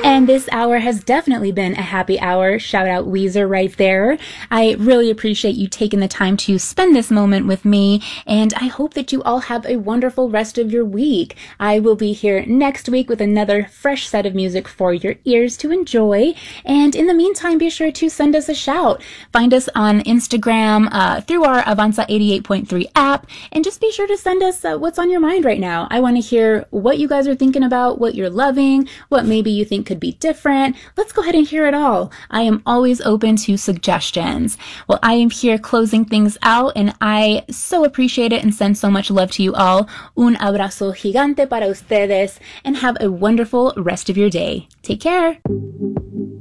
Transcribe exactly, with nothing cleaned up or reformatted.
And this hour has definitely been a happy hour. Shout out Weezer right there. I really appreciate you taking the time to spend this moment with me, and I hope that you all have a wonderful rest of your week. I will be here next week with another fresh set of music for your ears to enjoy. And in the meantime, be sure to send us a shout. Find us on Instagram uh, through our Avanza eighty-eight point three app, and just be sure to send us uh, what's on your mind right now. I want to hear what you guys are thinking about, what you're loving, what maybe you think could be different. Let's go ahead and hear it all. I am always open to suggestions. Well, I am here closing things out, and I so appreciate it and send so much love to you all. Un abrazo gigante para ustedes, and have a wonderful rest of your day. Take care.